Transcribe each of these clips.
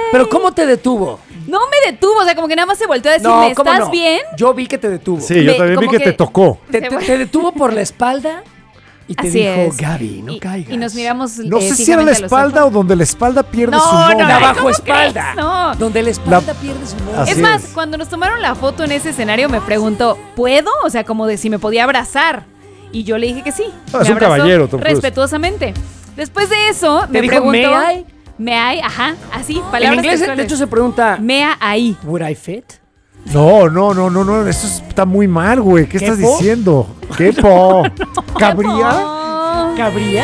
Pero ¿cómo te detuvo? No me detuvo, o sea, como que nada más se volteó a decirme, ¿cómo ¿estás no? bien? Yo vi que te detuvo. Sí, yo también vi que te tocó. Te detuvo por la espalda y te Así dijo, es. Gaby, no caigas. Y nos miramos No sé si era la fijamente a los espalda ojos. o donde la espalda pierde No, su nombre. no, La ay, bajo ¿cómo espalda. crees? No. Donde la espalda pierde su nombre. Así Es más, es. cuando nos tomaron la foto en ese escenario me preguntó, ¿puedo? O sea, como de si me podía abrazar. Y yo le dije que sí. Ah, Me es un abrazó caballero, Tom Cruise. respetuosamente. Después de eso, me dijo, preguntó... "May I?" ¿Me hay? Ajá, así, En palabras inglés, de textuales. hecho, se pregunta, Mea ahí. ¿would I fit? No, eso está muy mal, güey. ¿Qué estás po? diciendo? ¿Qué po? ¿Cabría? Oh, ¿Cabría?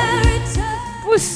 pues,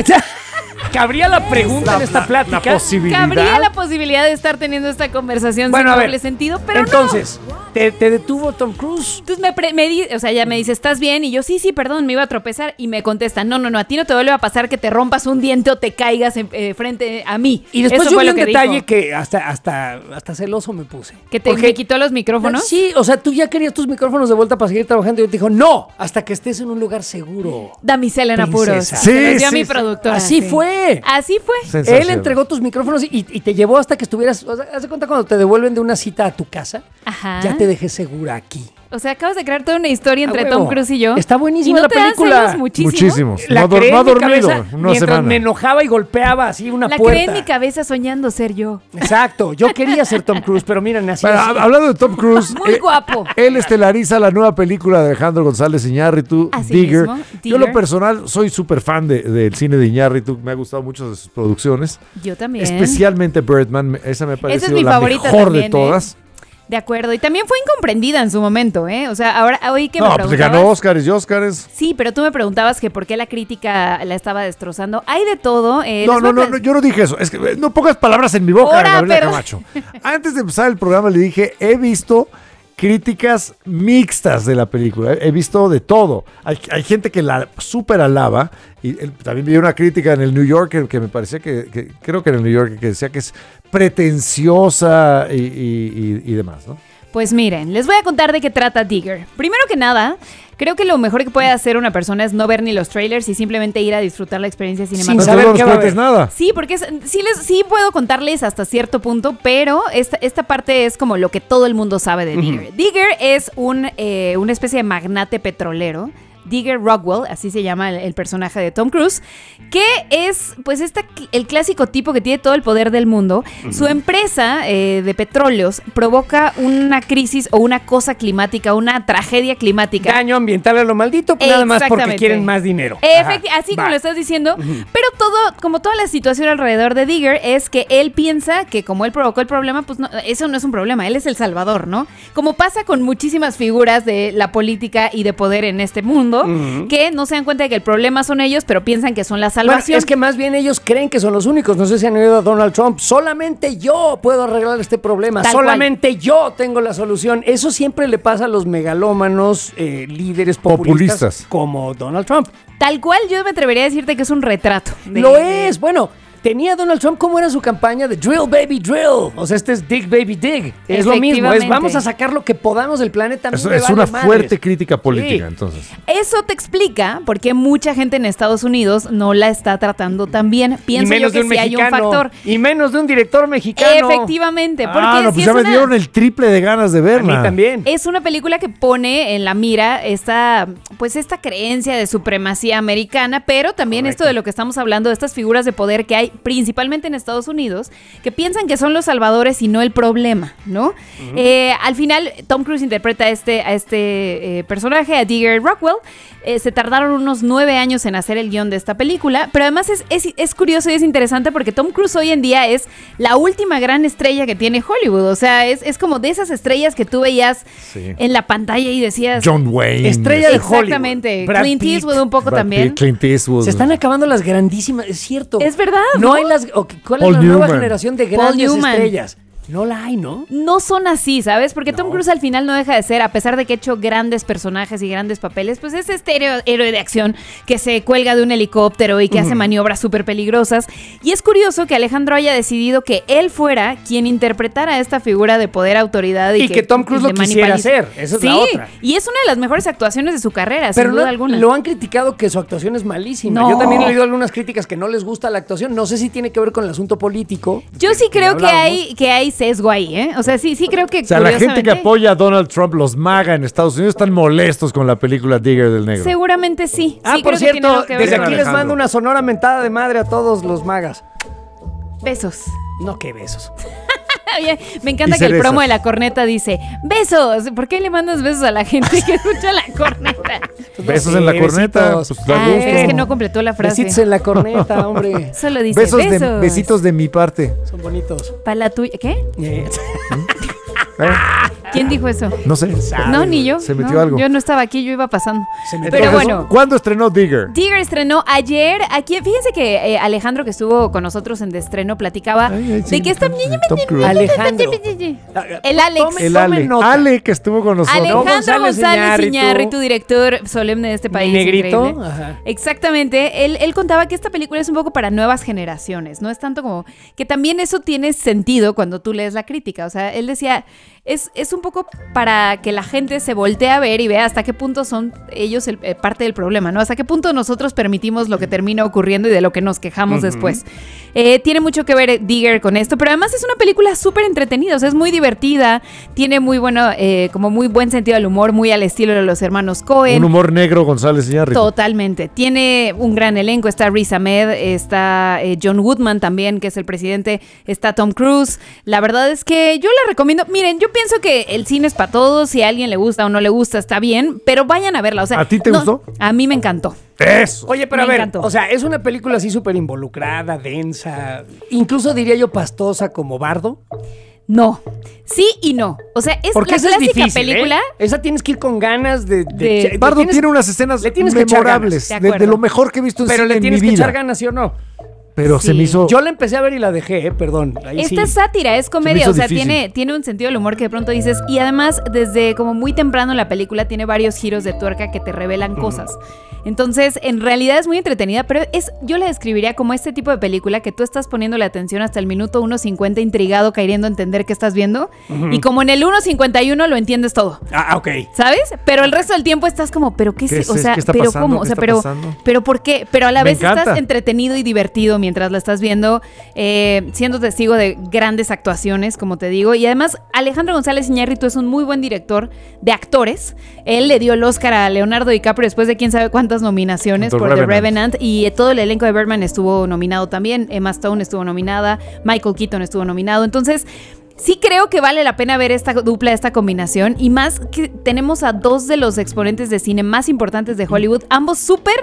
¿Cabría la pregunta en esta plática? La posibilidad. cabría la posibilidad de estar teniendo esta conversación Bueno, sin a ver, doble sentido, pero entonces, ¿te detuvo Tom Cruise? Entonces o sea, ella me dice, ¿estás bien? Y yo, sí, perdón, me iba a tropezar. Y me contesta, no, a ti no te vuelve a pasar que te rompas un diente o te caigas frente a mí. Y después Eso yo fue vi lo un que detalle dijo. que hasta celoso me puse. Que me Porque- quitó los micrófonos. Sí, o sea, tú ya querías tus micrófonos de vuelta para seguir trabajando y yo te dijo, no, hasta que estés en un lugar seguro. Damisela en apuros. Princesa. Se los dio Sí, a mi sí, productora. Así sí. fue. Así fue. Sensacional. Él entregó tus micrófonos y te llevó hasta que estuvieras, o sea, haz de cuenta cuando te devuelven de una cita a tu casa, Ajá. ya te dejé segura aquí. O sea, acabas de crear toda una historia entre A huevo. Tom Cruise y yo. Está buenísima ¿Y no la te dan película. celos muchísimo? Muchísimos. La No creé ha en mi dormido cabeza una mientras semana. me enojaba y golpeaba así una La puerta. creé en mi cabeza soñando ser yo. Exacto, yo quería ser Tom Cruise, pero miren, así Bueno, es. hablando de Tom Cruise, Muy guapo. Él estelariza la nueva película de Alejandro González Iñárritu, Así Digger. mismo, Yo, Digger. lo personal, soy súper fan del cine de Iñárritu. Me ha gustado mucho de sus producciones. Yo también. Especialmente Birdman. Esa me ha parecido mi la favorita mejor también, de todas. De acuerdo. Y también fue incomprendida en su momento, ¿eh? O sea, hoy que me No, pues preguntabas... ganó Óscares y Óscares. Sí, pero tú me preguntabas que por qué la crítica la estaba destrozando. Hay de todo. No, les voy a no, yo no dije eso. Es que no pongas palabras en mi boca, Ahora, Gabriela pero- Camacho. Antes de empezar el programa le dije, he visto críticas mixtas de la película. He visto de todo. Hay gente que la súper alaba. Y también vi una crítica en el New Yorker que me parecía que creo que en el New Yorker que decía que es pretenciosa y demás, ¿no? Pues miren, les voy a contar de qué trata Digger. Primero que nada, creo que lo mejor que puede hacer una persona es no ver ni los trailers y simplemente ir a disfrutar la experiencia Sin Entonces cinematográfica. saber no nos qué va a cuentes haber. nada. Sí, porque sí puedo contarles hasta cierto punto, pero esta parte es como lo que todo el mundo sabe de Digger. Digger es una especie de magnate petrolero. Digger Rockwell, así se llama el personaje de Tom Cruise, que es pues el clásico tipo que tiene todo el poder del mundo. Su empresa de petróleos provoca una crisis o una cosa climática, una tragedia climática. Daño ambiental a lo maldito, nada más porque Exactamente. quieren más dinero. Así como va. lo estás diciendo, pero como toda la situación alrededor de Digger es que él piensa que como él provocó el problema, pues no, eso no es un problema, él es el salvador, ¿no? Como pasa con muchísimas figuras de la política y de poder en este mundo, que no se dan cuenta de que el problema son ellos, pero piensan que son la Bueno, salvación. es que más bien ellos creen que son los únicos. No sé si han oído a Donald Trump. Solamente yo puedo arreglar este problema. Tal Solamente yo tengo la solución. Eso siempre le pasa a los megalómanos líderes populistas Populistas. como Donald Trump. Tal cual yo me atrevería a decirte que es un retrato. Lo es. Bueno, tenía Donald Trump como era su campaña de Drill Baby Drill. O sea, este es Dig Baby Dig. Es lo mismo. Es Efectivamente. vamos a sacar lo que podamos del planeta. A mí Es, me es vale una madres. fuerte crítica política, Sí. entonces. Eso te explica por qué mucha gente en Estados Unidos no la está tratando tan bien. Y Pienso yo menos de que un sí hay un mexicano. factor. Y menos de un director mexicano. Efectivamente, porque Ah, no, sí pues es ya me una- dieron el triple de ganas de A verla. mí también. Es una película que pone en la mira esta creencia de supremacía americana, pero también Correcto. esto de lo que estamos hablando, de estas figuras de poder que hay principalmente en Estados Unidos, que piensan que son los salvadores y no el problema, ¿no? Al final, Tom Cruise interpreta a este personaje, a Digger Rockwell. Se tardaron unos 9 años en hacer el guión de esta película, pero además es curioso y es interesante porque Tom Cruise hoy en día es la última gran estrella que tiene Hollywood. O sea, es como de esas estrellas que tú veías Sí. en la pantalla y decías... John Wayne. Estrella de Hollywood. Exactamente. Brad Clint Pitt. Eastwood un poco Brad también. Pitt, Clint Eastwood. Se están acabando las grandísimas, es cierto. Es verdad, No ¿no? hay las. ¿Cuál Paul es la nueva Newman. generación de Paul grandes Newman. estrellas? No la hay, ¿no? No son así, ¿sabes? Porque Tom Cruise al final no deja de ser, a pesar de que ha hecho grandes personajes y grandes papeles, pues es este héroe de acción que se cuelga de un helicóptero y que hace maniobras súper peligrosas. Y es curioso que Alejandro haya decidido que él fuera quien interpretara esta figura de poder, autoridad y que Tom Cruise lo quisiera hacer. Esa es la otra. Y es una de las mejores actuaciones de su carrera, pero sin duda alguna. Lo han criticado que su actuación es malísima. No. Yo también he leído algunas críticas que no les gusta la actuación. No sé si tiene que ver con el asunto político. Yo sí creo que hay sesgo ahí, ¿eh? O sea, sí creo que O sea, la gente que apoya a Donald Trump, los MAGA en Estados Unidos, están molestos con la película Digger del Negro. Seguramente sí. Sí, por creo que tiene cierto, algo que ver. desde aquí les Alejandro. mando una sonora mentada de madre a todos los magas. Besos. No, qué besos. Oye, me encanta Y que el cerezas. promo de la corneta dice besos. ¿Por qué le mandas besos a la gente que escucha la corneta? Besos en la corneta. Besitos. Pues, da gusto. Es que no completó la frase. Besitos en la corneta, hombre. Solo dice Besos besos. besitos de mi parte. Son bonitos. Para la tuya. ¿Qué? ¿Eh? ¿Quién dijo eso? No sé. No, ni yo. Se metió No, algo. Yo no estaba aquí, yo iba pasando. metió. Pero Entonces, bueno. ¿cuándo estrenó Digger? Digger estrenó ayer. Aquí, fíjense que Alejandro, que estuvo con nosotros en de estreno, platicaba Ay, sí, de que esta Tom Cruise. Alejandro. El Alex. El Tome Ale. nota. Ale, que estuvo con nosotros. Alejandro González González Iñárritu. Iñárritu, director solemne de este país. Negrito. increíble. Ajá. Exactamente. Él contaba que esta película es un poco para nuevas generaciones. No es tanto como que también eso tiene sentido cuando tú lees la crítica. O sea, él decía, es un poco para que la gente se voltee a ver y vea hasta qué punto son ellos parte del problema, ¿no? Hasta qué punto nosotros permitimos lo que termina ocurriendo y de lo que nos quejamos después. Tiene mucho que ver Digger con esto, pero además es una película súper entretenida, o sea, es muy divertida, tiene muy bueno, como muy buen sentido del humor, muy al estilo de los hermanos Coen. Un humor negro González Iñárritu. Totalmente. Tiene un gran elenco. Está Riz Ahmed, está John Goodman también, que es el presidente. Está Tom Cruise. La verdad es que yo la recomiendo. Miren, yo pienso que el cine es para todos. Si a alguien le gusta o no le gusta, está bien. Pero vayan a verla. O sea, ¿A ti te gustó? A mí me encantó. Eso. Oye, pero Me a ver, encantó. o sea, es una película así súper involucrada, densa, incluso diría yo pastosa como Bardo. No. Sí y no. O sea, es Porque la esa es clásica difícil, película. Esa tienes que ir con ganas de Bardo tienes- tiene unas escenas le tienes que echar memorables. ganas. De De acuerdo. lo mejor que he visto en pero cine le en mi tienes que vida. echar ganas, ¿sí o no? Pero se Sí. me hizo... Yo la empecé a ver y la dejé, perdón. Ahí Esta es sí. sátira, es comedia, hizo o sea, difícil. tiene un sentido del humor que de pronto dices, y además desde como muy temprano en la película tiene varios giros de tuerca que te revelan cosas. Entonces, en realidad es muy entretenida, pero yo la describiría como este tipo de película que tú estás poniendo la atención hasta el minuto 1:50 intrigado, queriendo entender qué estás viendo, y como en el 1:51 lo entiendes todo. Ah, ok. ¿Sabes? Pero el resto del tiempo estás como, ¿pero qué ¿Qué es? es? O sea, ¿Qué está ¿pero pasando? cómo? O ¿Qué sea, está pero, pasando? ¿pero por qué? Pero a la Me vez estás encanta. entretenido y divertido mientras la estás viendo, siendo testigo de grandes actuaciones, como te digo. Y además, Alejandro González Iñárritu es un muy buen director de actores. Él le dio el Oscar a Leonardo DiCaprio después de quién sabe cuántas nominaciones Por por The Revenant. Revenant. Y todo el elenco de Birdman estuvo nominado también. Emma Stone estuvo nominada. Michael Keaton estuvo nominado. Entonces, sí creo que vale la pena ver esta dupla, esta combinación. Y más que tenemos a dos de los exponentes de cine más importantes de Hollywood, ambos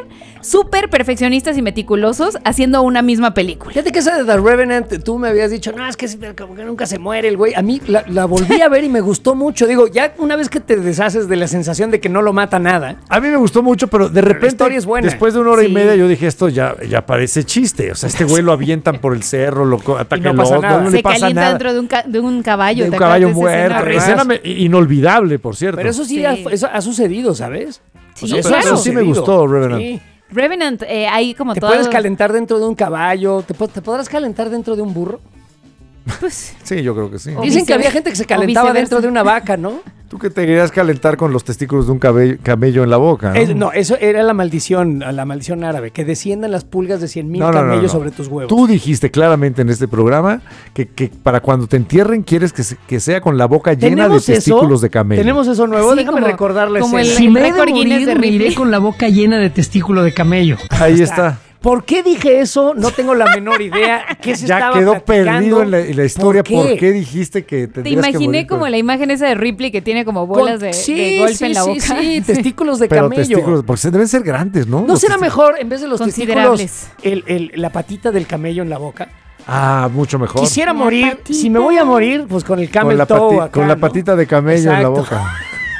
súper perfeccionistas y meticulosos, haciendo una misma película. Fíjate que esa de The Revenant, tú me habías dicho, no, es que como que nunca se muere el güey. A mí la volví a ver y me gustó mucho. Digo, ya una vez que te deshaces de la sensación de que no lo mata nada. A mí me gustó mucho, pero de repente, historia es buena. después de 1 hora y Sí. media, yo dije, esto ya parece chiste. O sea, este güey lo avientan por el cerro, lo atacan Y no pasa los nada. no Se le pasa calienta nada. dentro de un caballo. De un ¿te caballo acuerdas de esa muerto. escena? Escena inolvidable, por cierto. Pero eso sí eso ha sucedido, ¿sabes? Sí, O sea, claro. Eso sí me gustó, Revenant. Sí. Revenant, hay como Te todo. puedes calentar dentro de un caballo, te podrás calentar dentro de un burro. Pues, Sí, yo creo que sí. O Dicen que viceversa. había gente que se O calentaba viceversa. dentro de una vaca, ¿no? Tú que te querías calentar con los testículos de un camello en la boca, ¿no? No, eso era la maldición árabe, que desciendan las pulgas de 100,000 No, no, no, camellos no. sobre tus huevos. Tú dijiste claramente en este programa que para cuando te entierren quieres que sea con la boca llena de testículos de camello. ¿Tenemos eso nuevo? Sí, Déjame como- recordarles como eso. el- Si me he de récord Guinness morir, de me iré Ripley. con la boca llena de testículo de camello. Ahí está. ¿Por qué dije eso? No tengo la menor idea. ¿Qué se Ya estaba quedó platicando? perdido en la historia. ¿Por qué dijiste que te tendrías que imaginé morir como con- la imagen esa de Ripley que tiene como bolas de golpe en la boca. Sí, testículos de Pero camello. testículos, porque se deben ser grandes, ¿no? ¿No Los será testículos. mejor, en vez de los testículos, Considerables. la patita del camello en la boca? Ah, mucho mejor. Quisiera La morir, patita. si me voy a morir, pues con el camel toe acá, con la ¿no? patita de camello en la Exacto. boca.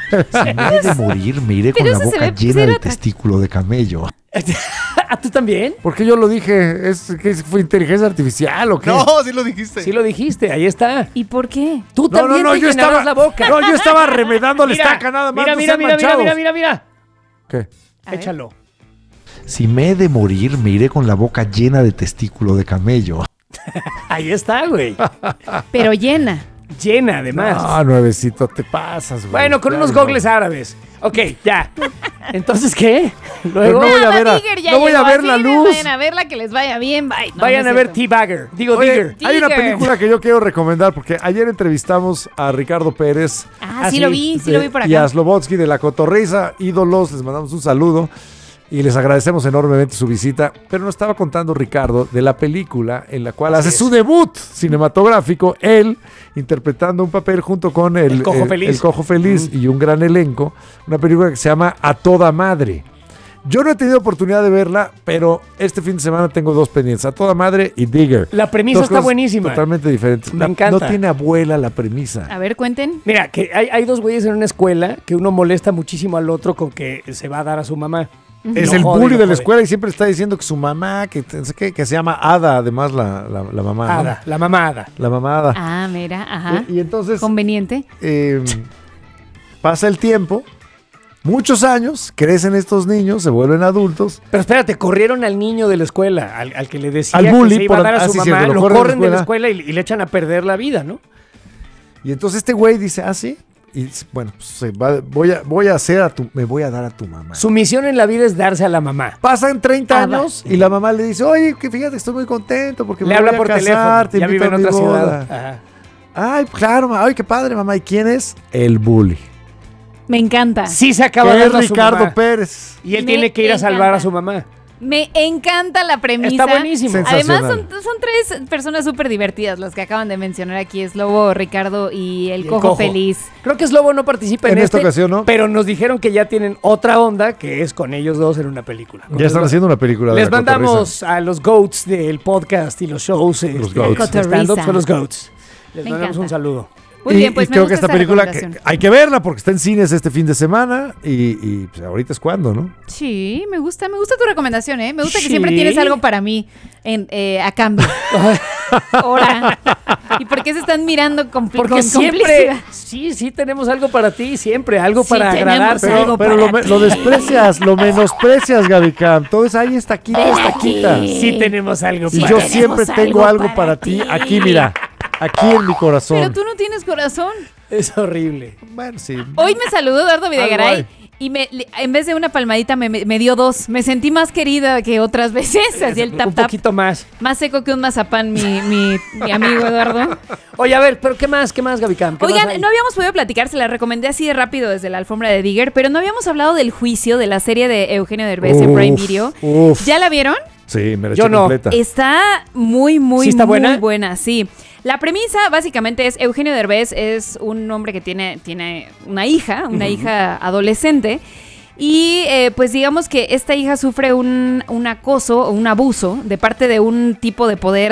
Si me he de morir, me iré con Pero la eso se boca ve llena cero de testículo de camello. ¿A tú también? Porque yo lo dije, ¿fue inteligencia artificial o qué? No, sí lo dijiste. Sí lo dijiste, ahí está. ¿Y por qué? Tú también te yo llenabas la boca. No, yo estaba remedando la Mira, estaca nada más. Mira, no mira, sean mira, mira, manchados. mira, mira, mira. ¿Qué? A ver. Échalo. Si me he de morir, me iré con la boca llena de testículo de camello. Ahí está, güey. Pero llena. Llena, además. Ah, nuevecito, te pasas, güey. Bueno, con Ya unos no. gogles árabes. Ok, ya. Entonces, ¿qué? Pero Luego no voy a Ah, ver a- Digger ya no voy a llegó, ver así la de luz. Vayan a verla, que les vaya bien. Bye. No, vayan no a es ver cierto. T-Bagger. Digo, Oye, Digger. hay una Digger. película que yo quiero recomendar porque ayer entrevistamos a Ricardo Pérez Ah, sí lo vi por y a acá. Slobodsky de La Cotorriza, ídolos, les mandamos un saludo y les agradecemos enormemente su visita, pero nos estaba contando Ricardo de la película en la cual hace su debut cinematográfico, él interpretando un papel junto con El Cojo Feliz. el Cojo Feliz y un gran elenco, una película que se llama A Toda Madre. Yo no he tenido oportunidad de verla, pero este fin de semana tengo dos pendientes, A Toda Madre y Digger. La premisa Dos está cosas buenísima. Totalmente diferentes. Me encanta. No tiene abuela la premisa. A ver, cuenten. Mira, que hay dos güeyes en una escuela que uno molesta muchísimo al otro con que se va a dar a su mamá. Es Lo el jode, bully lo de la jode. escuela y siempre está diciendo que su mamá, que no sé qué, que se llama Ada, además la mamá. ¿no? Ada, la mamá Ada. La mamá Ada. Ah, mira, ajá. Y entonces Conveniente. pasa el tiempo, muchos años, crecen estos niños, se vuelven adultos. Pero espérate, corrieron al niño de la escuela, al que le decía Al bully, que se iba a por- dar a su sí, mamá, cierto, lo corren de la escuela y le echan a perder la vida, ¿no? Y entonces este güey dice, sí. Y dice, bueno, pues, me voy a dar a tu mamá. Su misión en la vida es darse a la mamá. Pasan 30 Ada. años y la mamá le dice, oye, que fíjate, estoy muy contento porque Le me habla voy a por casar, teléfono, te ya invito vive en a mi otra boda". ciudad. Ajá. Ay, claro, ay, qué padre, mamá. ¿Y quién es? El bully. Me encanta. Sí se acaba Que es dando a su Ricardo mamá. Pérez. Y él Me tiene que ir a salvar encanta. a su mamá. Me encanta la premisa. Está buenísimo. Además, Sensacional. son tres personas súper divertidas las que acaban de mencionar aquí. Es Lobo, Ricardo y el Y el Cojo Cojo. Feliz. Creo que Slobo no participa en, En esta ocasión, ¿no? Pero nos dijeron que ya tienen otra onda, que es con ellos dos en una película. Ya están haciendo una película de Les La Cotorrisa. mandamos a los GOATs del podcast y los shows. Los GOATs. de stand-up son los GOATs. Les Me mandamos encanta. un saludo. Muy bien, pues y me creo gusta que esta esa película recomendación. hay que verla porque está en cines este fin de semana y pues ahorita es cuando, ¿no? Sí, me gusta tu recomendación, ¿eh? Me gusta que Sí. siempre tienes algo para mí a cambio. Ahora. ¿Y por qué se están mirando con Porque siempre, complicidad? sí tenemos algo para ti, siempre, algo Sí, para tenemos agradarte. algo. Pero para lo ti. desprecias, lo menosprecias, Gaby Cam. Todo es ahí, está aquí, Ven está aquí. quita. Sí tenemos algo Y para yo ti. siempre tenemos tengo algo algo para para ti, ti. aquí, mira, aquí en mi corazón. Pero tú no tienes corazón. Es horrible. Bueno, sí. Hoy me saludó Eduardo Videgaray hay. y en vez de una palmadita me dio dos. Me sentí más querida que otras veces. Así el Un tap tap. poquito más. Más seco que un mazapán, mi amigo Eduardo. Oye, a ver, pero ¿qué más, Gaby Cam? ¿Qué más Oigan, hay? no habíamos podido platicar, se la recomendé así de rápido desde la alfombra de Digger, pero no habíamos hablado del juicio de la serie de Eugenio Derbez en Prime Uf, Video. uf. ¿Ya la vieron? Sí, me la Yo eché no. completa. Está muy, muy, ¿Sí está muy buena? buena, sí. La premisa básicamente es Eugenio Derbez es un hombre que tiene una hija adolescente. Y pues digamos que esta hija sufre un acoso o un abuso de parte de un tipo de poder,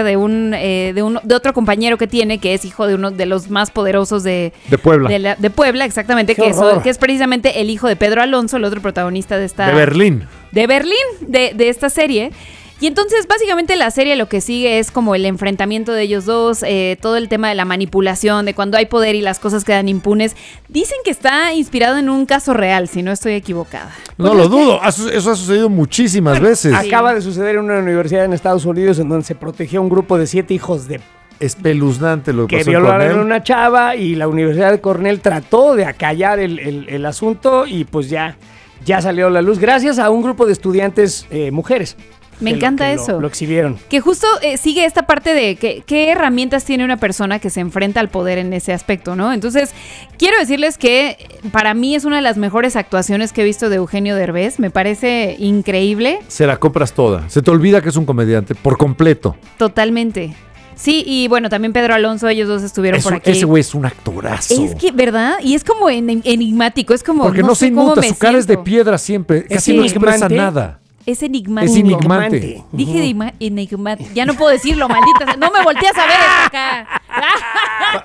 de otro compañero que tiene, que es hijo de uno de los más poderosos de Puebla. de Puebla, exactamente, ¡Qué que horror! es precisamente el hijo de Pedro Alonso, el otro protagonista de esta De Berlín. de Berlín, de esta serie. Y entonces básicamente la serie lo que sigue es como el enfrentamiento de ellos dos, todo el tema de la manipulación, de cuando hay poder y las cosas quedan impunes. Dicen que está inspirado en un caso real, si no estoy equivocada. No lo dudo, eso ha sucedido muchísimas veces. Acaba de suceder en una universidad en Estados Unidos en donde se protegió a un grupo de 7 hijos de Espeluznante lo que que pasó en violaron a Cornell. una chava y la Universidad de Cornell trató de acallar el asunto y pues ya salió a la luz gracias a un grupo de estudiantes mujeres. Me que encanta lo eso. Lo exhibieron. Que justo sigue esta parte de qué herramientas tiene una persona que se enfrenta al poder en ese aspecto, ¿no? Entonces, quiero decirles que para mí es una de las mejores actuaciones que he visto de Eugenio Derbez. Me parece increíble, Se la compras toda. Se te olvida que es un comediante por completo. totalmente. Sí, y bueno, también Pedro Alonso, ellos dos estuvieron por aquí. Ese güey es un actorazo. Es que, ¿verdad? Y es como enigmático, es como... Porque no se sé cómo inmuta, me su cara es de siento. piedra siempre. Es Casi no expresa enigmante. nada. Es enigmático. Es enigmante. Dije enigmático. Ya no puedo decirlo, maldita sea. No me volteas a ver acá.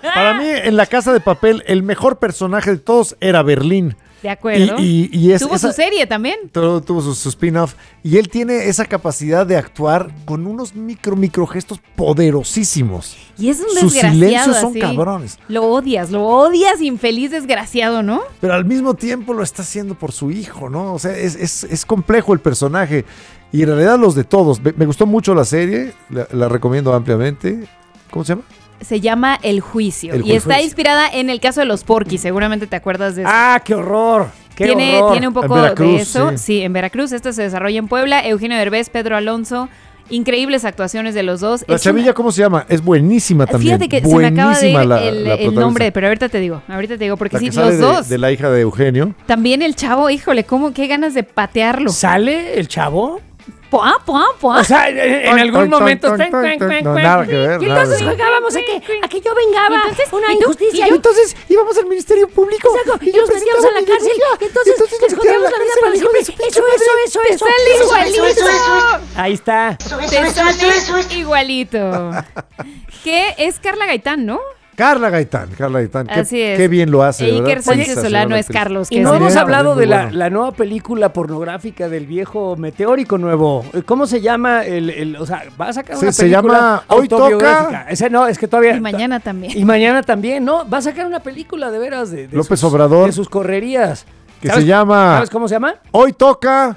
Para mí, en La Casa de Papel, el mejor personaje de todos era Berlín. De acuerdo. Tuvo su serie también. Tuvo su spin-off. Y él tiene esa capacidad de actuar con unos micro gestos poderosísimos. Y es un Sus desgraciado. silencios son así. cabrones. Lo odias, infeliz desgraciado, ¿no? Pero al mismo tiempo lo está haciendo por su hijo, ¿no? O sea, es complejo el personaje. Y en realidad los de todos. Me gustó mucho la serie. La recomiendo ampliamente. ¿Cómo se llama? Se llama El Juicio. El y está Juicio. inspirada en el caso de los Porquis. Seguramente te acuerdas de eso. ¡Ah, qué horror! Tiene un poco En Veracruz, de eso. sí. Sí, en Veracruz. Esto se desarrolla en Puebla. Eugenio Derbez, Pedro Alonso. Increíbles actuaciones de los dos. La chavilla, ¿cómo se llama? Es buenísima también. Fíjate que se me acaba de ir Buenísima el protagonista. nombre, pero ahorita te digo, porque La sí, que sale los dos. de la hija de Eugenio. También el chavo, híjole, qué ganas de patearlo. ¿Sale el chavo? ¡Pua, pua, pua! O sea, en algún momento... No, nada que ver. Y nada entonces que ver. jugábamos a que yo vengaba una injusticia. Y entonces íbamos al Ministerio Público. Y los metíamos a la cárcel. Y entonces les jodíamos la vida para siempre. Eso. ¡Sale igualito! Ahí está. Te sale igualito. Que es Carla Gaitán, ¿no? Carla Gaitán. Así es. Qué bien lo hace, E ¿verdad? Iker Sánchez Sensacional Solano es actriz. Carlos. Y que no es hemos el- hablado muy de bueno. la nueva película pornográfica del viejo meteórico nuevo. ¿Cómo se llama? O sea, va a sacar una Se película llama Hoy autobiográfica. Toca. Ese no, es que todavía... Y mañana también. Y mañana también, ¿no? Va a sacar una película de veras de López Obrador. de sus correrías. Que ¿Sabes- se llama ¿Sabes cómo se llama? Hoy Toca.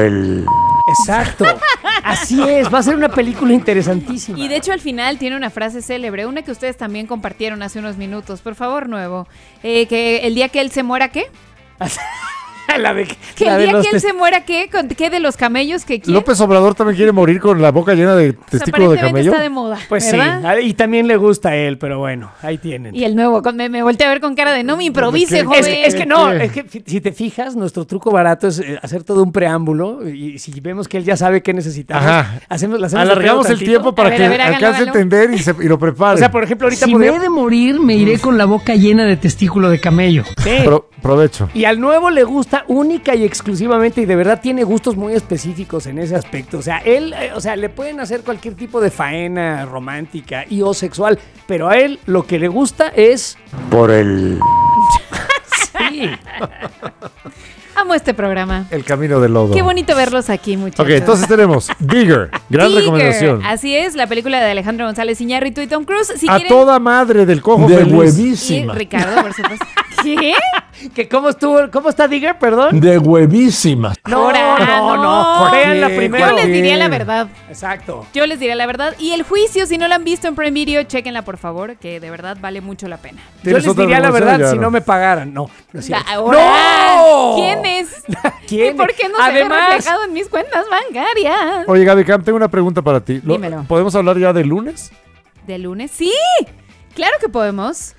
Exacto. Así es, va a ser una película interesantísima. Y de hecho al final tiene una frase célebre, una que ustedes también compartieron hace unos minutos. Por favor, nuevo. Que el día que él se muera, ¿qué? la de, Que la el de día los que él tes- se muera, ¿qué? ¿Qué de los camellos que quiere? López Obrador también quiere morir con la boca llena de testículo de camello. está de moda, Pues ¿verdad? sí, y también le gusta a él, pero bueno, ahí tienen. Y el nuevo, me volteé a ver con cara de no me improvise, ¿Qué? joven. Es que no, ¿Qué? es que si te fijas, nuestro truco barato es hacer todo un preámbulo y si vemos que él ya sabe qué necesitamos, Ajá. la hacemos de Alargamos pedo el tantito. tiempo para A ver, que a ver, háganlo, alcance a háganlo. entender y lo prepare. O sea, por ejemplo, ahorita Si me he podríamos... de morir, me iré con la boca llena de testículo de camello. Sí. Provecho. Y al nuevo le gusta única y exclusivamente y de verdad tiene gustos muy específicos en ese aspecto. O sea, él, le pueden hacer cualquier tipo de faena romántica y o sexual, pero a él lo que le gusta es... Sí. Amo este programa. El camino del lodo. Qué bonito verlos aquí, muchachos. Ok, entonces tenemos Digger. Gran Digger. recomendación. Así es, la película de Alejandro González Iñárritu y Tom Cruise. Si A quieren... toda madre del cojo De feliz. Y huevísima. Ricardo, por supuesto. ¿Qué? ¿Que cómo está Digger, perdón? De huevísima. Ahora, no. Vean la ¿Qué? primera. Yo les ¿Qué? diría la verdad. Exacto. Yo les diré la verdad. Y El Juicio, si no la han visto en Prime Video, chéquenla por favor, que de verdad vale mucho la pena. Yo ¿Tienes les otra diría la recomendación? verdad Ya si no me pagaran. No es cierto. Ahora, ¡No! ¿quién es? ¿Quién? ¿Y por qué no se ve Además, reflejado en mis cuentas bancarias? Oye, Gaby Cam, tengo una pregunta para ti. Dímelo. ¿Podemos hablar ya de lunes? ¿De lunes? Sí, claro que podemos.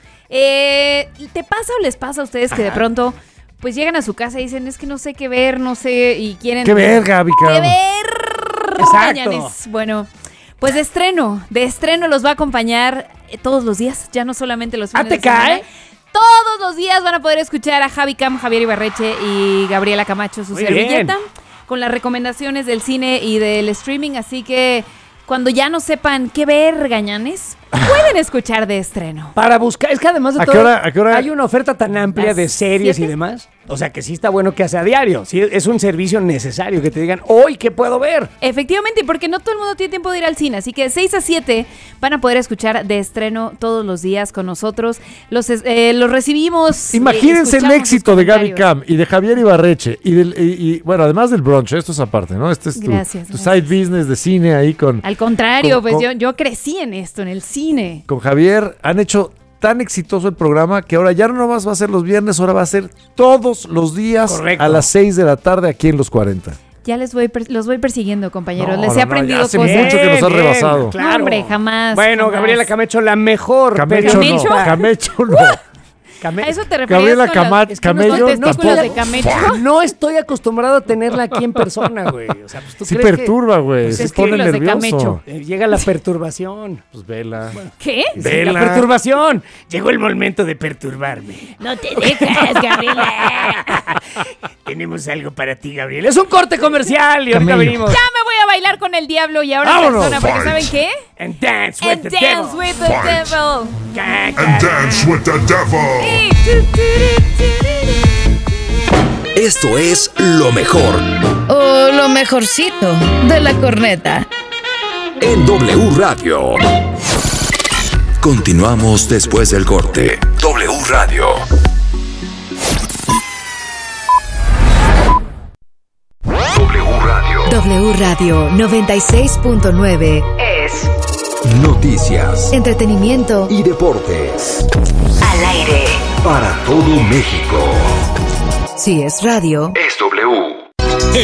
¿Te pasa o les pasa a ustedes que de pronto pues llegan a su casa y dicen, es que no sé qué ver, no sé, y quieren... ¡Qué ver, Gaby Cam! ¡Qué ver! Exacto. Mañanes. Bueno, pues de estreno los va a acompañar todos los días, ya no solamente los fines ¿te de semana. cae? Todos los días van a poder escuchar a Javi Cam, Javier Ibarreche y Gabriela Camacho, su Muy servilleta, bien. con las recomendaciones del cine y del streaming, así que cuando ya no sepan qué ver, gañanes, pueden escuchar de estreno. para buscar, es que además de ¿A qué todo, hora- a qué hora? hay una oferta tan amplia Las de series y 7. demás. O sea, que sí está bueno que hace a diario. Sí, es un servicio necesario que te digan, hoy, ¿qué puedo ver? Efectivamente, porque no todo el mundo tiene tiempo de ir al cine, así que de 6 a 7 van a poder escuchar de estreno todos los días con nosotros. Los recibimos. Imagínense el escuchamos éxito sus de Gaby comentarios. Cam y de Javier Ibarreche y, bueno, además del brunch, esto es aparte, ¿no? Este es tu Gracias, tu gracias. side business de cine ahí con Al contrario, Con- pues con- yo crecí en esto, en el cine. Javier. Han hecho tan exitoso el programa que ahora ya no nomás va a ser los viernes, ahora va a ser todos los días Correcto. a las 6 de la tarde aquí en Los 40. Ya los voy persiguiendo, compañeros. No, Les no, he no, aprendido ya hace cosas. mucho que nos has rebasado. claro. No, hombre, jamás. Bueno, jamás. Gabriela Camacho, la mejor Camecho periodista. no, Camecho no. Came- ¿A eso te refieres Gabriela con Cama- los Camello testículos tampoco. de camello? No estoy acostumbrado a tenerla aquí en persona, güey. O sea, pues, ¿tú Sí crees que- perturba, güey. Pues Se es que pone los de nervioso. Camecho. Llega la perturbación. Pues vela. ¿Qué? Vela. La perturbación. Llegó el momento de perturbarme. No te dejes, Gabriela. Tenemos algo para ti, Gabriel. Es un corte comercial y ahorita Camello. venimos. Ya me voy a bailar con el diablo y ahora en ¡Vámonos! persona, porque ¿saben qué? And dance with And the dance devil. with the devil. And dance with the devil. Esto es lo mejor O lo mejorcito de la corneta. en W Radio. Continuamos después del corte. W Radio. W Radio. W Radio 96.9 es Noticias entretenimiento y deportes. al aire. Para todo México. Si es radio, Esto